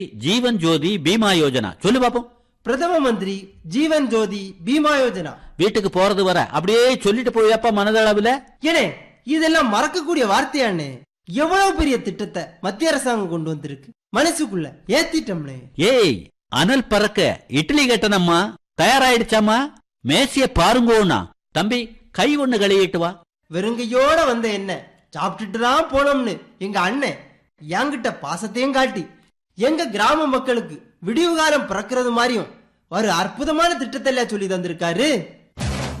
ஜீவன் ஜோதி பீமா யோஜனா சொல்லு பாப்போம். பிரதம மந்திரி ஜீவன் ஜோதி பீமா யோஜனா. வீட்டுக்கு போறது வர அப்படியே சொல்லிட்டு போயப்பா மனதளவுல. ஏனே இதெல்லாம் மறக்கக்கூடிய வார்த்தையானே. எவ்வளவு பெரிய திட்டத்தை மத்திய அரசாங்கம் கொண்டு வந்திருக்கு, மனசுக்குள்ள ஏத்திட்டோம்னே. ஏய், அனல் பறக்க இட்லி கட்டணம்மா தயாராயிடுச்சாமா? மேசிய பாருங்கோனா. தம்பி, கை ஒண்ணு கழுவிட்டு வா. வெறுங்கையோட வந்த என்ன சாப்பிட்டுட்டு தான் போனோம்னு எங்க அண்ணன் என்கிட்ட பாசத்தையும் காட்டி எங்க கிராம மக்களுக்கு விடிவு காலம் பிறக்கிறது மாதிரியும் ஒரு அற்புதமான திட்டத்தை சொல்லி தந்திருக்காரு.